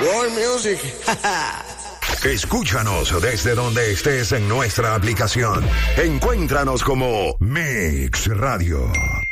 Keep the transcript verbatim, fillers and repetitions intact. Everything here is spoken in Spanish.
World Music. Escúchanos desde donde estés en nuestra aplicación. Encuéntranos como Mix Radio.